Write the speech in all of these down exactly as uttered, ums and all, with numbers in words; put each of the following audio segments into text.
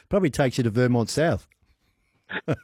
Probably takes you to Vermont South. It,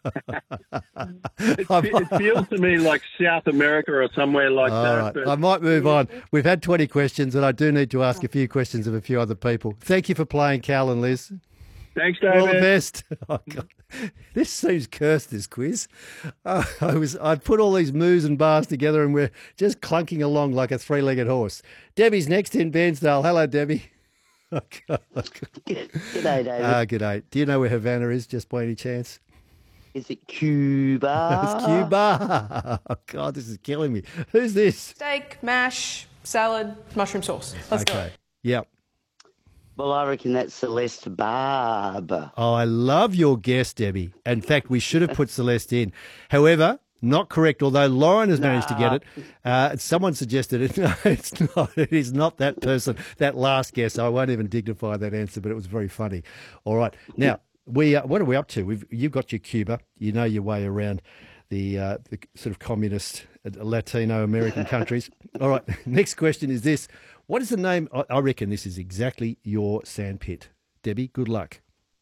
it feels to me like South America or somewhere like All that. right. But I might move on. We've had twenty questions, and I do need to ask a few questions of a few other people. Thank you for playing, Cal and Liz. thanks, David. All the best. Oh, God. This seems cursed, this quiz. Uh, I was I put all these moos and bars together, and we're just clunking along like a three-legged horse. Debbie's next in Bairnsdale. Hello, Debbie. Oh, God. G'day, David. Ah, g'day. Do you know where Havana is, just by any chance? Is it Cuba? It's Cuba. Oh, God, this is killing me. Who's this? Steak, mash, salad, mushroom sauce. Let's go. Okay. Yep. Well, I reckon that's Celeste Barber. Oh, I love your guess, Debbie. In fact, we should have put Celeste in. However, not correct, although Lauren has managed to get it. Uh, someone suggested it. No, it's not. It is not that person, that last guess. I won't even dignify that answer, but it was very funny. All right. Now, we uh, what are we up to? We've, you've got your Cuba. You know your way around the, uh, the sort of communist uh, Latino American countries. All right. Next question is this. What is the name? I, I reckon this is exactly your sandpit. Debbie, good luck.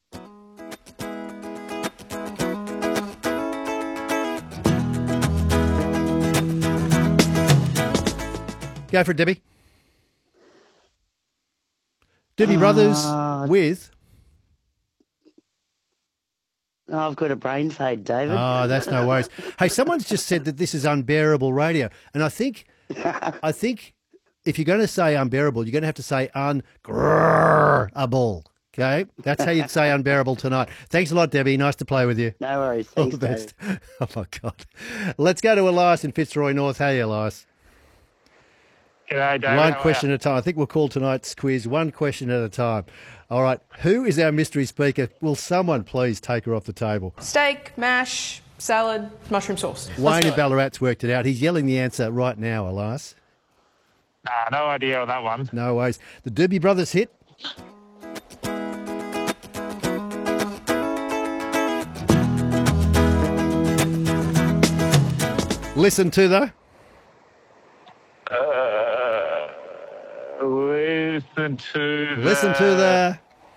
Go for it, Debbie. Doobie Brothers Uh, with... Oh, I've got a brain fade, David. Oh, that's no worries. Hey, someone's just said that this is unbearable radio. And I think, I think if you're going to say unbearable, you're going to have to say ungrrrable. Okay? That's how you'd say unbearable tonight. Thanks a lot, Debbie. Nice to play with you. No worries. All Thanks, the best. David. Oh, my God. Let's go to Elias in Fitzroy North. How are you, Elias? G'day, David. One How are question at a time. I think we'll call tonight's quiz one question at a time. All right. Who is our mystery speaker? Will someone please take her off the table? Steak, mash, salad, mushroom sauce. Let's Wayne go. in Ballarat's worked it out. He's yelling the answer right now, Elias. Nah, no idea on that one. No worries. The Doobie Brothers hit. Listen to the... Uh, listen to the... Listen to the...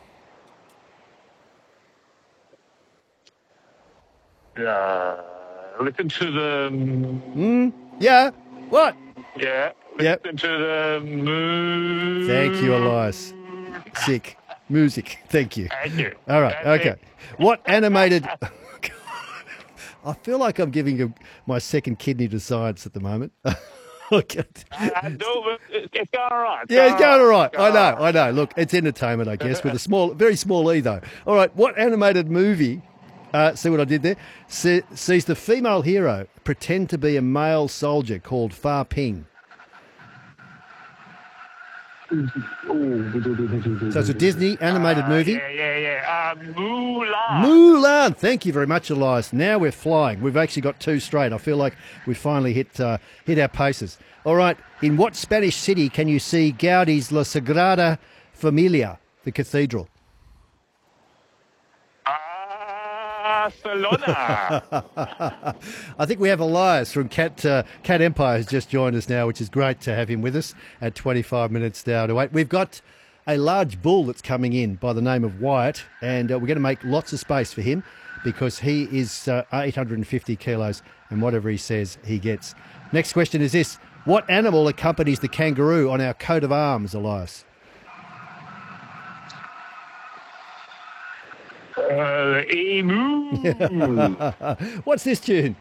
Uh, listen to the... Mm, yeah. What? Yeah. Yep. Listen to the moon. Thank you, Elias. Sick. Music. Thank you. Thank you. All right. That's Okay. it. What animated... I feel like I'm giving a, my second kidney to science at the moment. Okay. Uh, no, it- it's going all right. Yeah, it's going all right. It's I going all know, I know. Look, it's entertainment, I guess, with a small, very small E, though. All right, what animated movie, uh, see what I did there, See, sees the female hero pretend to be a male soldier called Fa Ping? So it's a Disney animated Uh, movie. Yeah, yeah, yeah. Uh, Mulan. Mulan. Thank you very much, Elias. Now we're flying. We've actually got two straight. I feel like we finally hit uh, hit our paces. All right. In what Spanish city can you see Gaudi's La Sagrada Familia, the cathedral? Barcelona. I think we have Elias from Cat uh, Cat Empire has just joined us now, which is great to have him with us at twenty-five minutes now to eight. We've got a large bull that's coming in by the name of Wyatt, and uh, we're going to make lots of space for him because he is uh, eight hundred fifty kilos, and whatever he says, he gets. Next question is this. What animal accompanies the kangaroo on our coat of arms, Elias? uh, emu. What's this tune?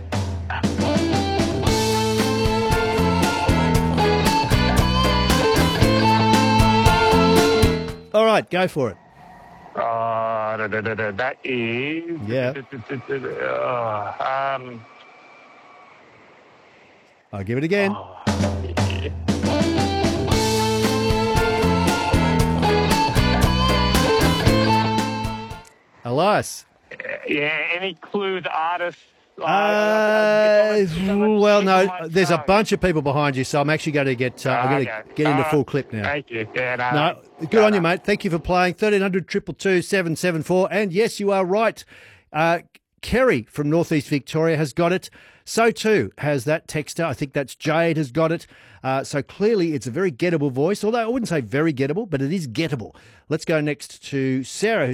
All right, go for it. Uh, da, da, da, da, that is... Yeah. Uh, um, I'll give it again. Elias. yeah, any clue the artist? Uh, well, no, there's a bunch of people behind you, so I'm actually going to get uh, I'm going to Okay. get into Uh, full clip now. Thank you. Yeah, no, No, good on you, mate. Thank you for playing. thirteen hundred, two two two, seven seven four. And yes, you are right. Uh, Kerry from Northeast Victoria has got it. So too has that texter. I think that's Jade has got it. Uh, so clearly it's a very gettable voice, although I wouldn't say very gettable, but it is gettable. Let's go next to Sarah, who's